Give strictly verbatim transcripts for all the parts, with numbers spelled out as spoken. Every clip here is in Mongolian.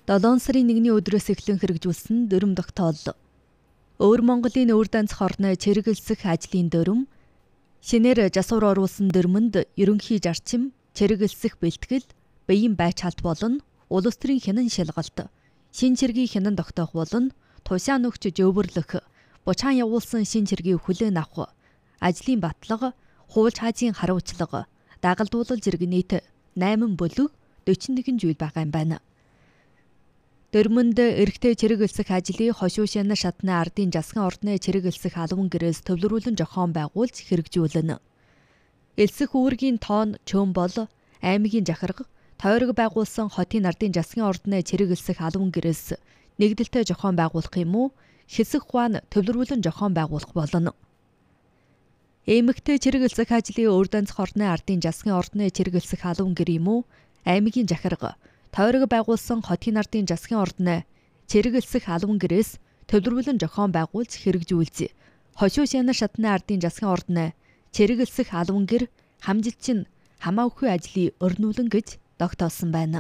долоон сарын нэгний өдрөөс эхлэн хэрэгжүүлсэн дүрм тогтоол. Өвөр Монголын өвөр данцх орны чиргэлсэх ажлын дүрм, шинээр жасвар оруулсан дүрмэнд ерөнхий зарчим, чиргэлсэх бэлтгэл, биеийн байч халт болон улс төрийн хянан шалгалт, шин чиргийн хянан тогтоох болон тушаан өгч жөвөрлөх, бучаан явуулсан шин чиргийн хүлээн авах, ажлын батлага, хууль хаажийн харуулчлага, дагалдуулал зэрэг нийт найман бүлэг дөрвөн нэгэн зүйл байгаа юм байна. Дүрмэнд эрэгтэй чиргэлсэх ажлыг хошуу шанар шатны ардын засгийн ордны чиргэлсэх албан гэрээс төвлөрүүлэн зохион байгуулж хэрэгжүүлнэ. Элсэх үүргийн тоон чөм бол аймгийн захирга тойрог байгуулсан хотын ардын засгийн ордны чиргэлсэх албан гэрээс нэгдэлтэй зохион байгуулах юм уу, хэсэг хуан төвлөрүүлэн зохион байгуулах болно. Эмэгтэй чиргэлсэх ажлын өвөр данцх орны ардын засгийн ордны чиргэлсэх албан гэр юм уу, аймгийн захирга тойрог байгуулсан хотын ардын засгийн ордны чиргэлсэх албан гэрээс төвлөрүүлэн зохион байгуулж хэрэгжүүлж, хошуу шанар шатны ардын засгийн ордны чиргэлсэх албан гэр хамжилчин хамаагүй ажлыг өрнүүлэн гэж тогтоосон байна.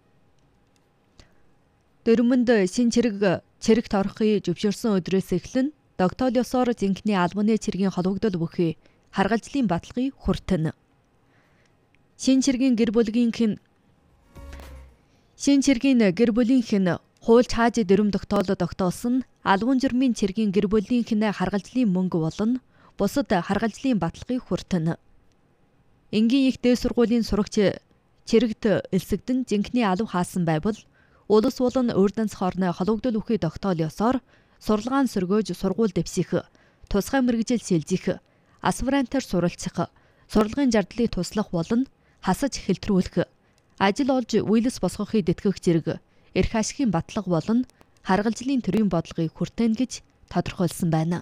Дүрмэнд шин чирэг чирэгт орохыг зөвшөөрсөн өдрөөс эхлэн тогтоол ёсоор зинхний албаны чиргийн холбогдол бүхий харгалзлын баталгыг хүртэнэ. Шин чиргийн гэр бүлгийнх нь Шин чиргийн гэр бүлийнх нь хууль хааж дүрм тогтоолоо тогтоосон албан журмын чиргийн гэр бүлийнх нь харгалзлын мөнгө болон бусад харгалзлын баталгыг хүртэнэ. Энгийн их дээд сургуулийн сурагч чирэгт элсэгдэн зинхний алав хаасан байвал улс болон өвөр данцх орны холбогдол бүхий тогтоол ёсоор сурлагаан сөргөөж сургууль дэвсэх, тусгай мэргэжил шилжих, асврантаар суралцах, сурлагын зардлыг туслах болон хасаж хэлтрүүлэх, ажил олж үйлс босгохыг дэтгэх зэрэг эрх ашигын батлага болон харгалзлын төрийн бодлогыг хүртэнэ гэж тодорхойлсон байна.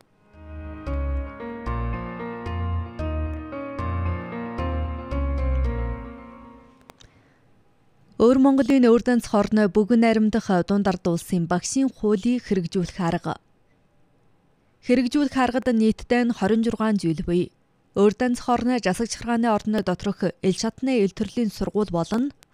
Өвөр Монголын өвөр данцх орны бүгэн найрамдах дунд ард улсын багшийн хуулийг хэрэгжүүлэх арга. Хэрэгжүүлэх аргад нийтдээ хорин зургаан зүйл буй. Өвөр данцх орны засаг захиргааны орны доторх ил шатны ил төрлийн сургууль болон